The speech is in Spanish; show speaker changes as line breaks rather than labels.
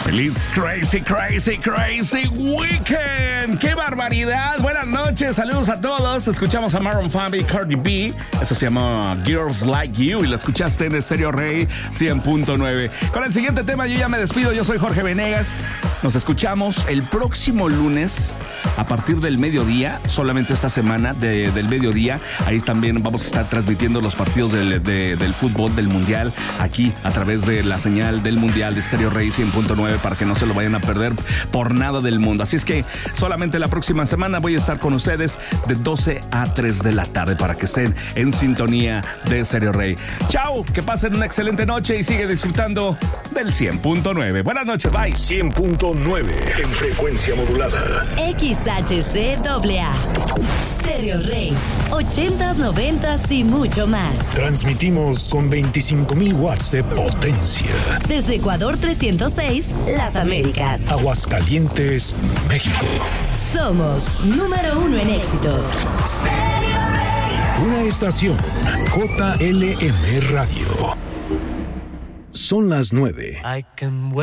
Feliz Crazy Weekend. ¡Qué barbaridad! Buenas noches, saludos a todos. Escuchamos a Maroon 5 y Cardi B. Eso se llama Girls Like You y lo escuchaste en Stereo Rey 100.9. Con el siguiente tema yo ya me despido. Yo soy Jorge Venegas. Nos escuchamos el próximo lunes a partir del mediodía, solamente esta semana del mediodía. Ahí también vamos a estar transmitiendo los partidos del fútbol del Mundial aquí a través de la señal del Mundial de Stereo Rey 100.9 para que no se lo vayan a perder por nada del mundo. Así es que solamente la próxima semana voy a estar con ustedes de 12 a 3 de la tarde para que estén en sintonía de Stereo Rey. Chao, que pasen una excelente noche y sigue disfrutando del 100.9. Buenas noches, bye.
100.9 en frecuencia modulada.
XHCAA. Stereo Rey. 80s, 90s y mucho más.
Transmitimos con 25,000 watts de potencia.
Desde Ecuador 306, Las Américas.
Aguascalientes, México.
Somos número 1 en éxitos. Stereo Rey.
Una estación JLM Radio. Son las 9.